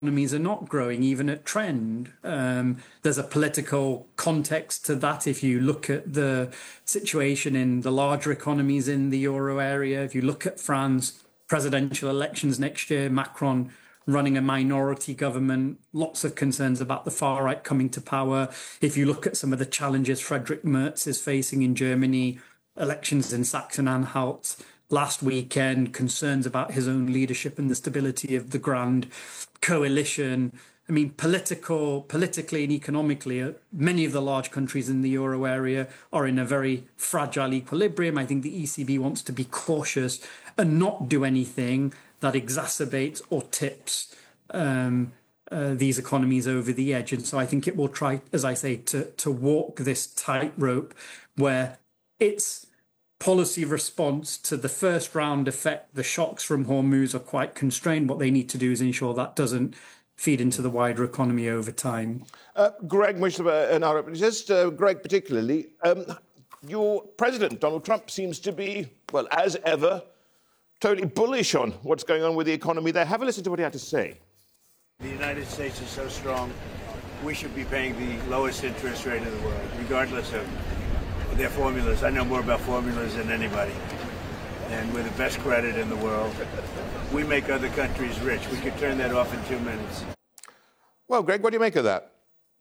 economies are not growing, even at trend. There's a political context to that. If you look at the situation in the larger economies in the euro area, if you look at France, presidential elections next year, Macron running a minority government, lots of concerns about the far right coming to power. If you look at some of the challenges Friedrich Merz is facing in Germany, elections in Saxony-Anhalt last weekend, concerns about his own leadership and the stability of the Grand Coalition. I mean, politically and economically, many of the large countries in the euro area are in a very fragile equilibrium. I think the ECB wants to be cautious and not do anything that exacerbates or tips these economies over the edge. And so I think it will try, as I say, to walk this tightrope where its policy response to the first round effect, the shocks from Hormuz, are quite constrained. What they need to do is ensure that doesn't feed into the wider economy over time. Greg, Mustafa and Arab, just Greg particularly, your president, Donald Trump, seems to be, well, as ever, totally bullish on what's going on with the economy there. Have a listen to what he had to say. The United States is so strong, we should be paying the lowest interest rate in the world, regardless of their formulas. I know more about formulas than anybody. And we're the best credit in the world. We make other countries rich. We could turn that off in 2 minutes. Well, Greg, what do you make of that?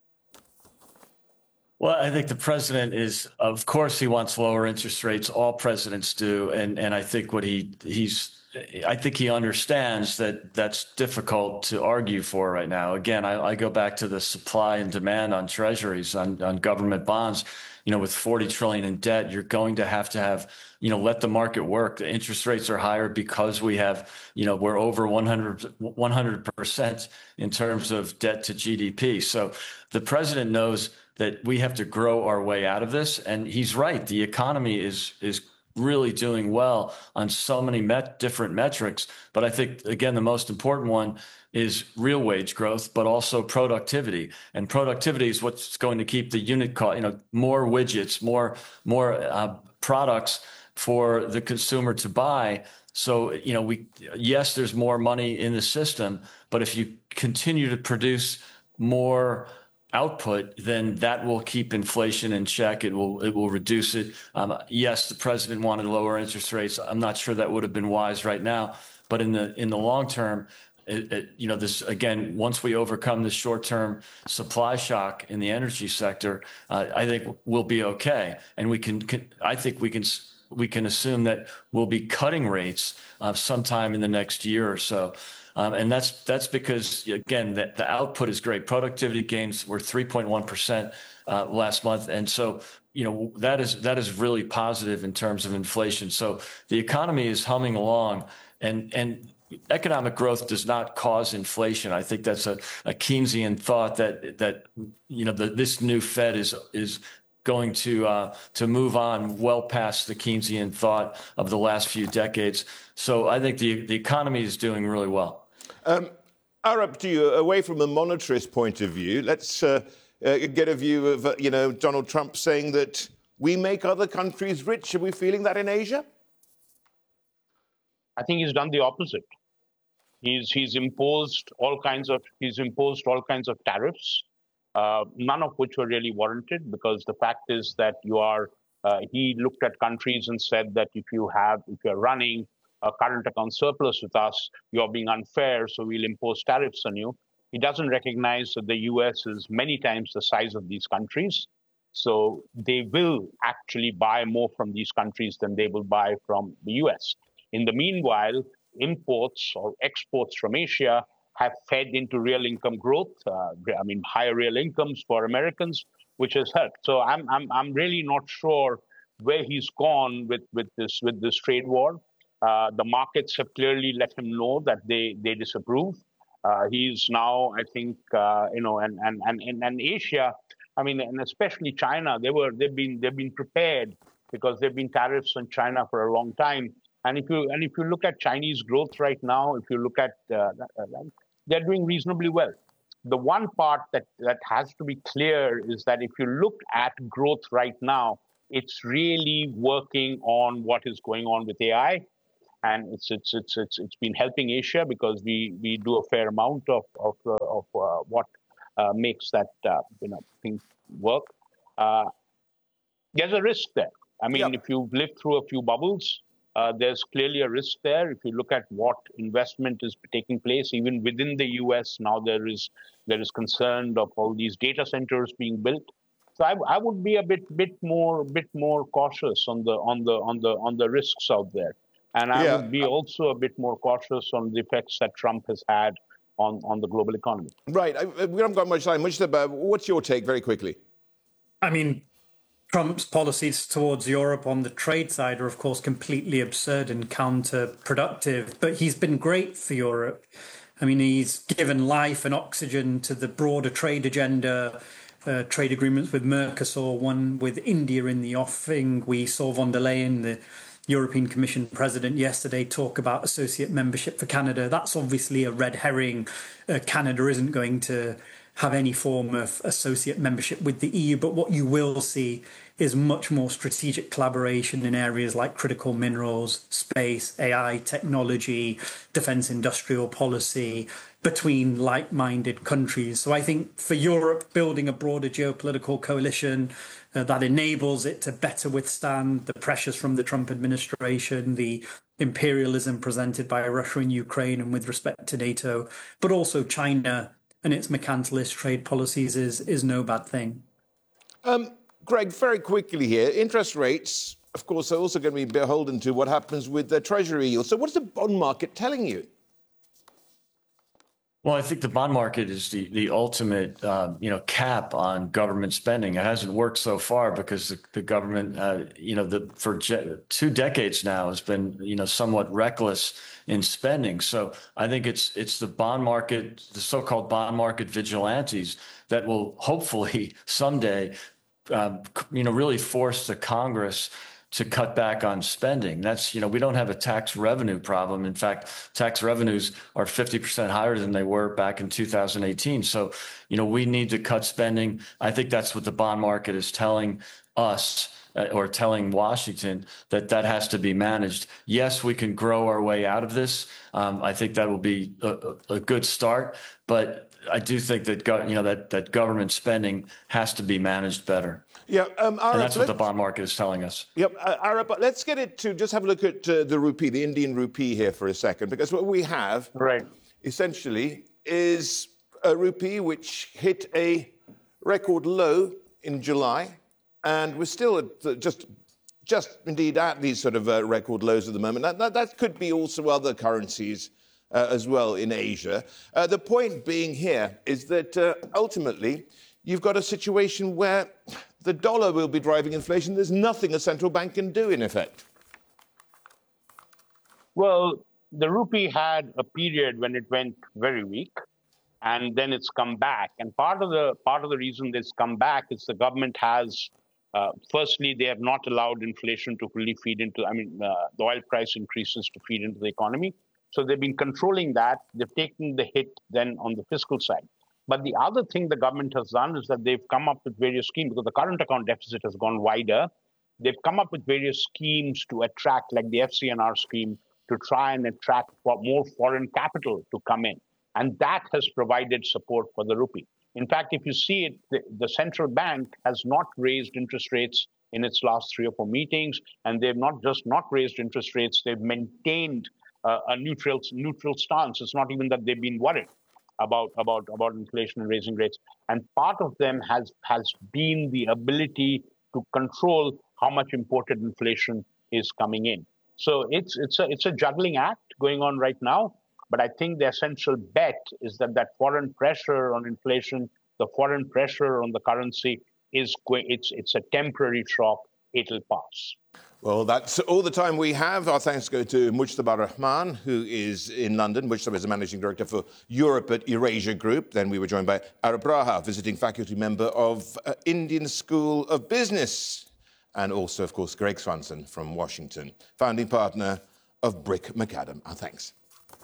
Well, I think the president is, of course, he wants lower interest rates. All presidents do. And I think I think he understands that that's difficult to argue for right now. Again, I go back to the supply and demand on treasuries, on government bonds. You know, with 40 trillion in debt, you're going to have, let the market work. The interest rates are higher because we have, we're over 100% in terms of debt to GDP. So the president knows that we have to grow our way out of this. And he's right. The economy is really doing well on so many different metrics. But I think, again, the most important one is real wage growth, but also productivity. And productivity is what's going to keep the unit cost, more widgets, more products for the consumer to buy. So, yes, there's more money in the system, but if you continue to produce more output, then that will keep inflation in check. It will reduce it. Yes, the president wanted lower interest rates. I'm not sure that would have been wise right now, but in the long term, this again, once we overcome the short-term supply shock in the energy sector, I think we'll be okay, and I think we can assume that we'll be cutting rates sometime in the next year or so. And that's because, again, the output is great. Productivity gains were 3.1% last month. And so, that is really positive in terms of inflation. So the economy is humming along, and economic growth does not cause inflation. I think that's a Keynesian thought that this new Fed is going to move on well past the Keynesian thought of the last few decades. So I think the economy is doing really well. Arab, to you, away from a monetarist point of view, let's get a view of Donald Trump saying that we make other countries rich. Are we feeling that in Asia? I think he's done the opposite. He's imposed all kinds of tariffs, none of which were really warranted, because the fact is that he looked at countries and said that if you're running a current account surplus with us, you're being unfair, so we'll impose tariffs on you. He doesn't recognize that the US is many times the size of these countries, so they will actually buy more from these countries than they will buy from the US. In the meanwhile, imports or exports from Asia have fed into real income growth. Higher real incomes for Americans, which has helped. So I'm really not sure where he's gone with this trade war. The markets have clearly let him know that they disapprove. He's now, I think, and Asia, and especially China, they've been prepared, because there've been tariffs on China for a long time. And if you look at Chinese growth right now, if you look at they're doing reasonably well. The one part that has to be clear is that if you look at growth right now, it's really working on what is going on with AI. and it's been helping Asia because we do a fair amount of what makes that thing work. There's a risk there. I mean, if you've lived through a few bubbles, there's clearly a risk there. If you look at what investment is taking place, even within the U.S. now, there is concern of all these data centers being built. So I would be a bit more cautious on the risks out there, and I would be also a bit more cautious on the effects that Trump has had on the global economy. Right. We haven't got much time. What's your take, very quickly? I mean, Trump's policies towards Europe on the trade side are, of course, completely absurd and counterproductive, but he's been great for Europe. I mean, he's given life and oxygen to the broader trade agenda, trade agreements with Mercosur, one with India in the offing. We saw von der Leyen, the European Commission president, yesterday talk about associate membership for Canada. That's obviously a red herring. Canada isn't going to have any form of associate membership with the EU, but what you will see is much more strategic collaboration in areas like critical minerals, space, AI, technology, defence industrial policy between like-minded countries. So I think for Europe, building a broader geopolitical coalition that enables it to better withstand the pressures from the Trump administration, the imperialism presented by Russia and Ukraine and with respect to NATO, but also China and its mercantilist trade policies is no bad thing. Greg, very quickly here, interest rates, of course, are also going to be beholden to what happens with the Treasury yield. So what's the bond market telling you? Well, I think the bond market is the ultimate, cap on government spending. It hasn't worked so far because the government, for 2 decades now has been, somewhat reckless in spending. So I think it's the bond market, the so-called bond market vigilantes that will hopefully someday, really force the Congress to cut back on spending. That's, we don't have a tax revenue problem. In fact, tax revenues are 50% higher than they were back in 2018. So, we need to cut spending. I think that's what the bond market is telling us or telling Washington, that has to be managed. Yes, we can grow our way out of this. I think that will be a good start, but I do think that that government spending has to be managed better. Yeah, and that's what the bond market is telling us. Yep, Arab, let's get it to just have a look at the rupee, the Indian rupee here for a second, because what we have essentially is a rupee which hit a record low in July, and we're still at just indeed at these sort of record lows at the moment. That could be also other currencies as well in Asia. The point being here is that ultimately you've got a situation where the dollar will be driving inflation. There's nothing a central bank can do, in effect. Well, the rupee had a period when it went very weak, and then it's come back. And part of the reason it's come back is the government has, firstly, they have not allowed inflation to fully feed into, the oil price increases to feed into the economy. So they've been controlling that. They've taken the hit then on the fiscal side. But the other thing the government has done is that they've come up with various schemes, because the current account deficit has gone wider. They've come up with various schemes to attract, like the FCNR scheme, to try and attract more foreign capital to come in. And that has provided support for the rupee. In fact, if you see it, the central bank has not raised interest rates in its last 3 or 4 meetings. And they've not just not raised interest rates, they've maintained a neutral stance. It's not even that they've been worried about inflation and raising rates. And part of them has been the ability to control how much imported inflation is coming in. So it's a juggling act going on right now. But I think the essential bet is that foreign pressure on inflation, the foreign pressure on the currency it's a temporary shock. It'll pass. Well, that's all the time we have. Our thanks go to Mujtaba Rahman, who is in London. Mujtaba is the Managing Director for Europe at Eurasia Group. Then we were joined by Arab Raha, visiting faculty member of Indian School of Business. And also, of course, Greg Swanson from Washington, founding partner of Brick McAdam. Our thanks.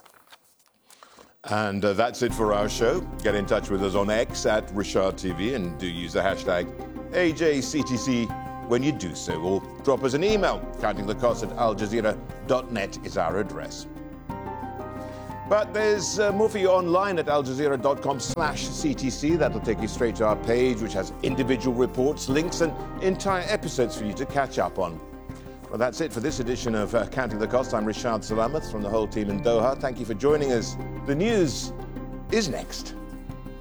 And that's it for our show. Get in touch with us on X at Rishad TV and do use the hashtag AJCTC when you do so, or drop us an email. countingthecost@aljazeera.net is our address. But there's more for you online at aljazeera.com/CTC. That'll take you straight to our page, which has individual reports, links, and entire episodes for you to catch up on. Well, that's it for this edition of Counting the Cost. I'm Rishad Salamath from the whole team in Doha. Thank you for joining us. The news is next.